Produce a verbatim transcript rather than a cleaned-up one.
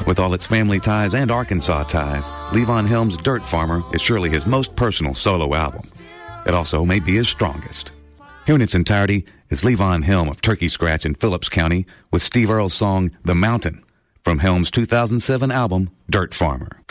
With all its family ties and Arkansas ties, Levon Helm's Dirt Farmer is surely his most personal solo album. It also may be his strongest. Here in its entirety is Levon Helm of Turkey Scratch in Phillips County with Steve Earle's song The Mountain from Helm's two thousand seven album Dirt Farmer.